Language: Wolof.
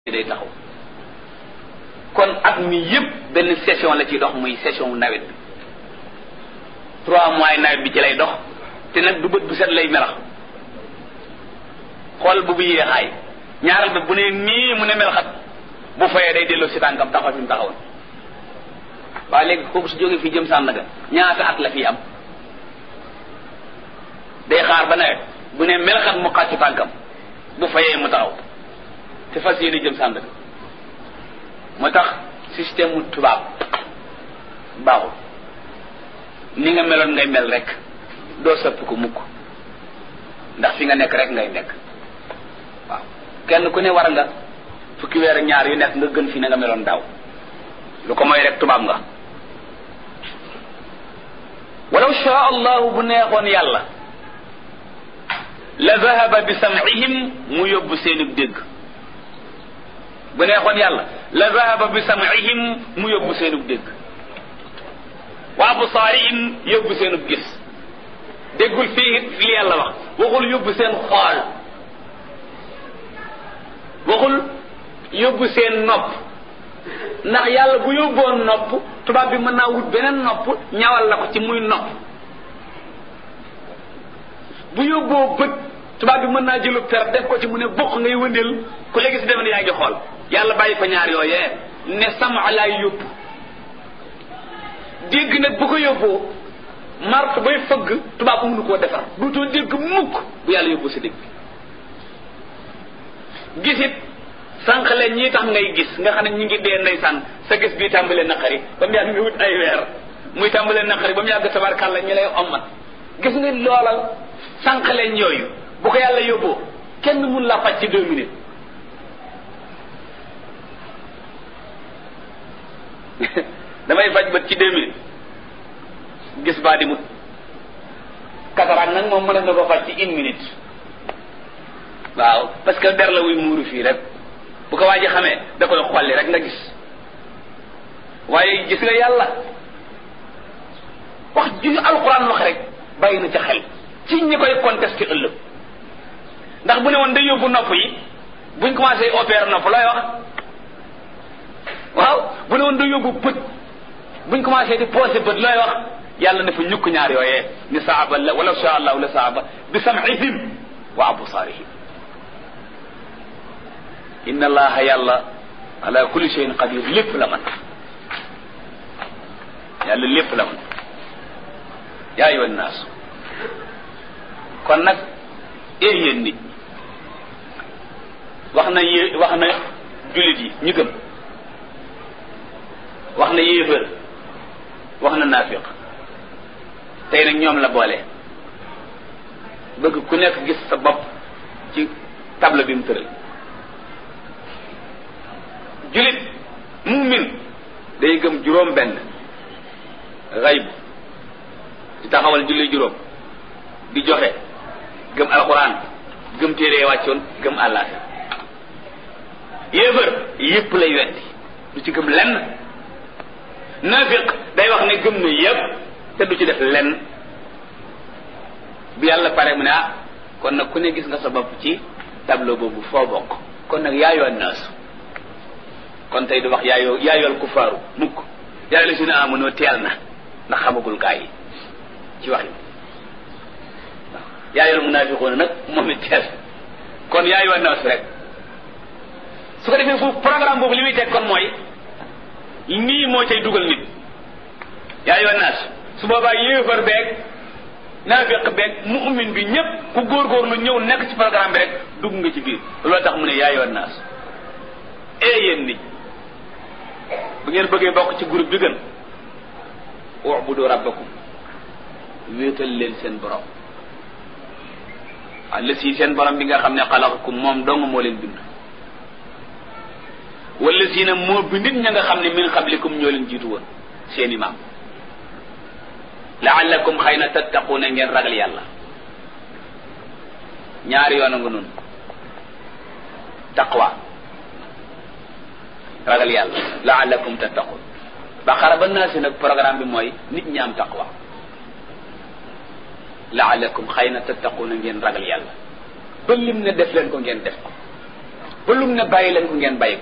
day taxaw kon at mi yépp benn session la ci dox muy session nawet bi 3 mois nawet bi ci lay dox te nag du bët bu set lay melax xool bu yéexaay ñaaral ba bu ne nii mu ne melaxat bu fayee day delloo si tànkam taxaw fi mu taxawoon waaye léegi kooku su jógee fii jëm Sandaga ñaata at la fi am day xaar ba nawet bu ne melaxat mu xàcc tànkam bu fayee mu taxaw te fas yéene jëm Sandaga moo tax système mu tubaab baaxul ni nga meloon ngay mel rek doo soppi ko mukk ndax fi nga nekk rek ngay nekk waaw kenn ku ne war nga fukki weer ak ñaar yu nekk nga gën fi na nga meloon daaw lu ko mooy rek tubaab nga walaw shaa allahu bu neexoon yàlla la zahaba bi sam'ihim mu yóbbu seenub dégg bu neexoon yàlla la zahaba bi sam'ihim mu yóbbu seenub dégg wa absaarihim yóbbu seenub gis déggul fii li yàlla wax waxul yóbbu seen xool waxul yóbbu seen nopp ndax yàlla bu yóbboon nopp tubaab bi mën naa wut beneen nopp ñawal la ko ci muy nopp bu yóbboo bët tubaab bi mën naa jëlu per def ko ci mu ne bokk ngay wëndeel ku léegi si defe ne yaa ngi xool yàlla bàyyi fa ñaar yooyee ne sama laay yóbbu dégg nag bu ko yóbboo mart bay fëgg tubaab mënu koo defar duutoo dégg mukk bu yàlla yóbbu sa dégg gisit sànq leen ñii tax ngay gis nga xam ne ñi ngi dee ndeysaan sa gis bii tàmbalee naqari ba mu yàgg nga wut ay weer muy tàmbalee naqari ba mu yàgg tabarkàlla ñi lay ommat gis nga loolal sànq leen yooyu bu ko yàlla yóbboo kenn mun la faj ci 2 minutes damay faj bët ci 2 minutes gis baa di mut cataracte nag moom mën na ko faj ci 1 minute waaw parce que der la wuy muuru fii rek bu ko waaji xamee da koy xolli rek nga gis waaye gis nga yàlla wax ju alxuraan wax rek bàyyi na ca xel ci ñi koy contesté ëllëg ndax bu ne woon day yóbbu nopp yi buñ commencé opérer nopp looy wax waaw bu ne woon day yóbbu bët buñ commencé di posé bët looy wax yàlla ne fa ñukk ñaar yooyee ni saaba la wala sha allahu la saaba bi sam'ihim wa absaarihim inna allaha yàlla ala kulli shay'in qadir lépp la man yàlla lépp la man yaa ayyuhan naas kon nag yéen nit wax na jullit yi ñu gëm wax na yéefër wax na naafiq tey nag ñoom la boole bëgg ku nekk gis sa bopp ci table bi mu tëral jullit mu'min day gëm juróom benn xayb di taxawal julli juróom di joxe gëm alxuraan gëm téere wàccoon gëm àllaaxira yéefër yépp lay weddi du ci gëm lenn naafiq day wax ne gëm na yépp te du ci def lenn bi yàlla pare mu ne kon nag ku ne gis nga sa bopp ci tableau boobu foo bokk kon nag yaayoon naas kon tey du wax yaayool kufaaru mukk yaa la si ne amunoo teel na ndax xamagul gaa yi ci wax yi waaw yaayool munaafiqoona nag moom it teel kon yaayoon naas rek su ko defee foofu programme boobu li muy teg kon mooy nii moo cay dugal nit yaayoon naas su boobaa yéefar beeg naafiq beeg mu'min bi ñëpp ku góorgóorlu ñëw nekk ci programme bi rek dugg nga ci biir loolu tax mu ne yaayoon naas yéen nit bu ngeen bëggee bokk ci groupe bi gën u'budu rabbakum wéetal leen seen borom allasi seen borom bi nga xam ne xalaqakum moom dong moo leen bind wala si na moo bindit ña nga xam ne min qablikum ñoo leen jiitu woon seeni maam la'allakum xëy na tattaquuna ngeen ragal yàlla ñaari yoon a nga noonu taqwa ragal yàlla la'allakum tattaqun baqara ba naa si nag programme bi mooy nit ñi am taqwa la'allakum xëy na tattaquna ngeen ragal yàlla ba lim ne def leen ko ngeen def ko ba lum ne bàyyi leen ko ngeen bàyyi